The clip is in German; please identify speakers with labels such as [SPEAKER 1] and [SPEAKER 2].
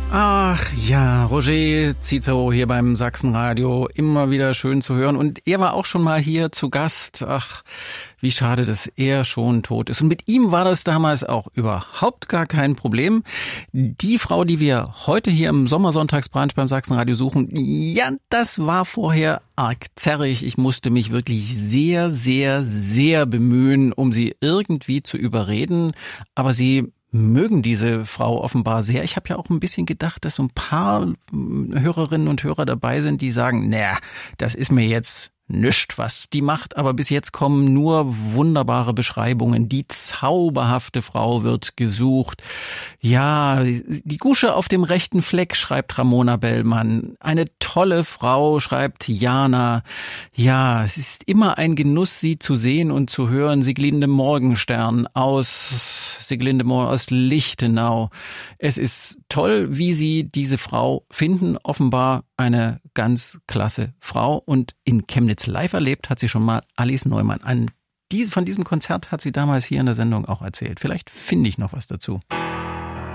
[SPEAKER 1] Ach ja, Roger Cicero hier beim Sachsenradio, immer wieder schön zu hören. Und er war auch schon mal hier zu Gast. Ach, wie schade, dass er schon tot ist. Und mit ihm war das damals auch überhaupt gar kein Problem. Die Frau, die wir heute hier im Sommersonntagsbrunch beim Sachsenradio suchen, ja, das war vorher arg zerrig. Ich musste mich wirklich sehr, sehr, sehr bemühen, um sie irgendwie zu überreden. Aber sie mögen diese Frau offenbar sehr. Ich habe ja auch ein bisschen gedacht, dass so ein paar Hörerinnen und Hörer dabei sind, die sagen, naja, das ist mir jetzt nischt, was die macht, aber bis jetzt kommen nur wunderbare Beschreibungen. Die zauberhafte Frau wird gesucht. Ja, die Gusche auf dem rechten Fleck, schreibt Ramona Bellmann. Eine tolle Frau, schreibt Jana. Ja, es ist immer ein Genuss, sie zu sehen und zu hören. Sieglinde Morgenstern aus Lichtenau. Es ist toll, wie Sie diese Frau finden. Offenbar eine ganz klasse Frau. Und in Chemnitz live erlebt hat sie schon mal Alice Neumann. Von diesem Konzert hat sie damals hier in der Sendung auch erzählt. Vielleicht finde ich noch was dazu.